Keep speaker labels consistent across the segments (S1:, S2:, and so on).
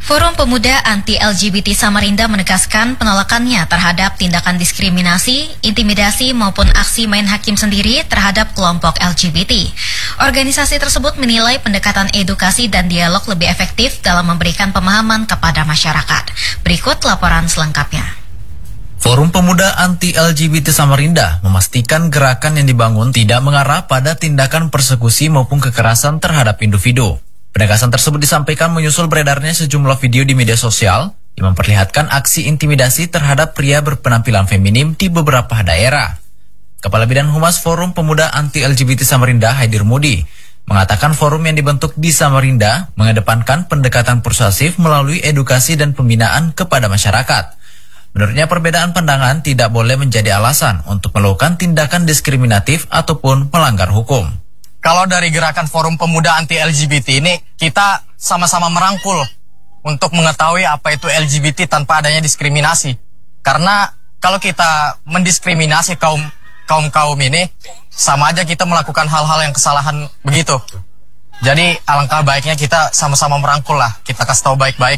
S1: Forum Pemuda Anti-LGBT Samarinda menegaskan penolakannya terhadap tindakan diskriminasi, intimidasi maupun aksi main hakim sendiri terhadap kelompok LGBT. Organisasi tersebut menilai pendekatan edukasi dan dialog lebih efektif dalam memberikan pemahaman kepada masyarakat. Berikut laporan selengkapnya.
S2: Forum Pemuda Anti-LGBT Samarinda memastikan gerakan yang dibangun tidak mengarah pada tindakan persekusi maupun kekerasan terhadap individu. Penegasan tersebut disampaikan menyusul beredarnya sejumlah video di media sosial yang memperlihatkan aksi intimidasi terhadap pria berpenampilan feminim di beberapa daerah. Kepala Bidang Humas Forum Pemuda Anti-LGBT Samarinda, Haidir Mudi, mengatakan forum yang dibentuk di Samarinda mengedepankan pendekatan persuasif melalui edukasi dan pembinaan kepada masyarakat. Menurutnya, perbedaan pandangan tidak boleh menjadi alasan untuk melakukan tindakan diskriminatif ataupun melanggar hukum.
S3: Kalau dari gerakan Forum Pemuda Anti-LGBT ini, kita sama-sama merangkul untuk mengetahui apa itu LGBT tanpa adanya diskriminasi. Karena kalau kita mendiskriminasi kaum ini, sama aja kita melakukan hal-hal yang kesalahan begitu. Jadi alangkah baiknya kita sama-sama merangkul lah, kita kasih tahu baik-baik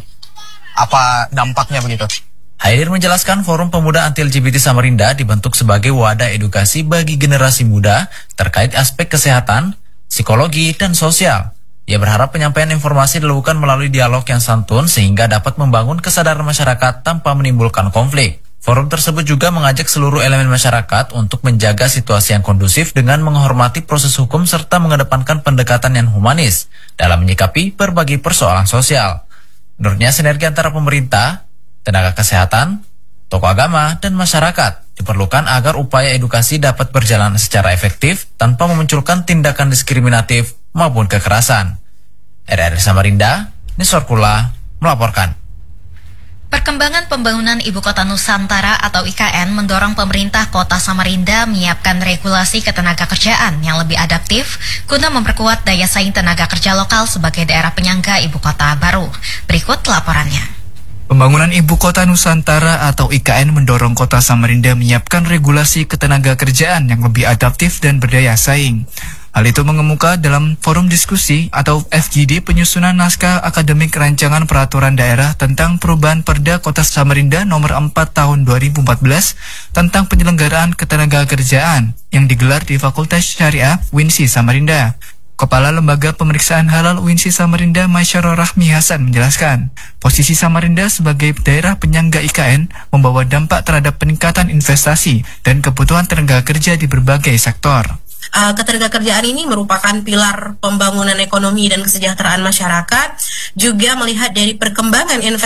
S3: apa dampaknya begitu.
S2: Haidir menjelaskan Forum Pemuda Anti-LGBT Samarinda dibentuk sebagai wadah edukasi bagi generasi muda terkait aspek kesehatan, psikologi, dan sosial. Ia berharap penyampaian informasi dilakukan melalui dialog yang santun sehingga dapat membangun kesadaran masyarakat tanpa menimbulkan konflik. Forum tersebut juga mengajak seluruh elemen masyarakat untuk menjaga situasi yang kondusif dengan menghormati proses hukum serta mengedepankan pendekatan yang humanis dalam menyikapi berbagai persoalan sosial. Menurutnya, sinergi antara pemerintah, tenaga kesehatan, tokoh agama, dan masyarakat diperlukan agar upaya edukasi dapat berjalan secara efektif tanpa memunculkan tindakan diskriminatif maupun kekerasan. RRI Samarinda, Nisorkula, melaporkan.
S1: Perkembangan pembangunan Ibu Kota Nusantara atau IKN mendorong pemerintah Kota Samarinda menyiapkan regulasi ketenagakerjaan yang lebih adaptif guna memperkuat daya saing tenaga kerja lokal sebagai daerah penyangga Ibu Kota baru. Berikut laporannya.
S4: Pembangunan Ibu Kota Nusantara atau IKN mendorong Kota Samarinda menyiapkan regulasi ketenagakerjaan yang lebih adaptif dan berdaya saing. Hal itu mengemuka dalam forum diskusi atau FGD penyusunan naskah akademik rancangan peraturan daerah tentang perubahan Perda Kota Samarinda nomor 4 tahun 2014 tentang penyelenggaraan ketenagakerjaan yang digelar di Fakultas Syariah UINSI Samarinda. Kepala Lembaga Pemeriksaan Halal UINSI Samarinda, Masyarah Rahmi Hasan menjelaskan, posisi Samarinda sebagai daerah penyangga IKN membawa dampak terhadap peningkatan investasi dan kebutuhan tenaga kerja di berbagai sektor.
S5: Ketenagakerjaan ini merupakan pilar pembangunan ekonomi dan kesejahteraan masyarakat, juga melihat dari perkembangan investasi